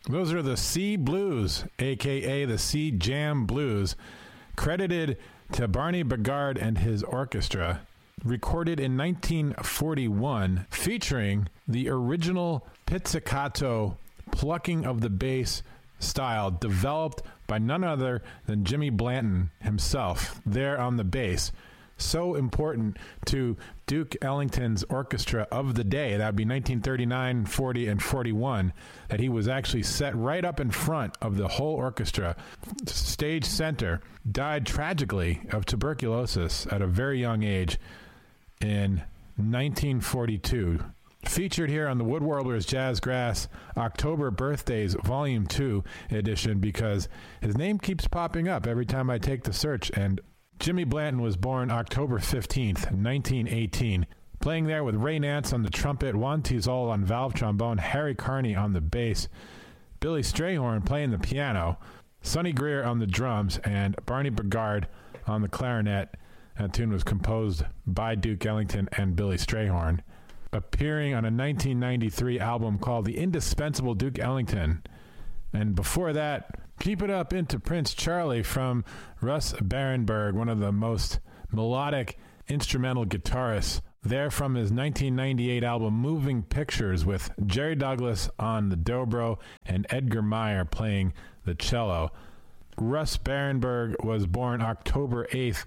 Those are the Sea Blues, a.k.a. the Sea Jam Blues, credited to Barney Bigard and his orchestra, recorded in 1941, featuring the original pizzicato plucking of the bass style developed by none other than Jimmy Blanton himself there on the bass. So important to Duke Ellington's orchestra of the day, that would be 1939, 40, and 41, that he was actually set right up in front of the whole orchestra, stage center, died tragically of tuberculosis at a very young age in 1942. Featured here on the Woodwarblers Jazzgrass October Birthdays Volume 2 edition, because his name keeps popping up every time I take the search, and Jimmy Blanton was born October 15th, 1918. Playing there with Ray Nance on the trumpet, Juan Tizol on valve trombone, Harry Carney on the bass, Billy Strayhorn playing the piano, Sonny Greer on the drums, and Barney Bigard on the clarinet. That tune was composed by Duke Ellington and Billy Strayhorn. Appearing on a 1993 album called The Indispensable Duke Ellington. And before that, Keep It Up into Prince Charlie from Russ Barenberg, one of the most melodic instrumental guitarists, there from his 1998 album Moving Pictures, with Jerry Douglas on the dobro and Edgar Meyer playing the cello. Russ Barenberg was born October 8th,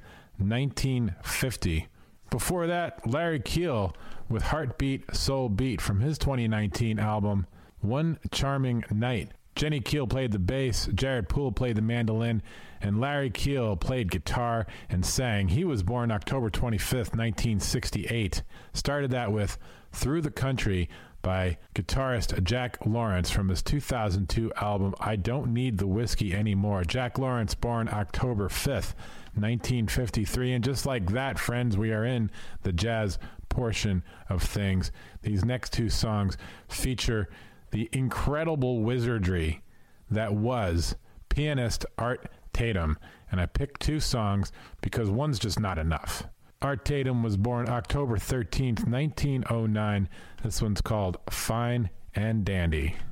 1950. Before that, Larry Keel with Heartbeat, Soul Beat from his 2019 album One Charming Night. Jenny Keel played the bass, Jared Poole played the mandolin, and Larry Keel played guitar and sang. He was born October 25th, 1968. Started that with Through the Country by guitarist Jack Lawrence from his 2002 album I Don't Need the Whiskey Anymore. Jack Lawrence, born October 5th, 1953. And just like that, friends, we are in the jazz portion of things. These next two songs feature the incredible wizardry that was pianist Art Tatum. And I picked two songs because one's just not enough. Art Tatum was born October 13th, 1909. This one's called Fine and Dandy.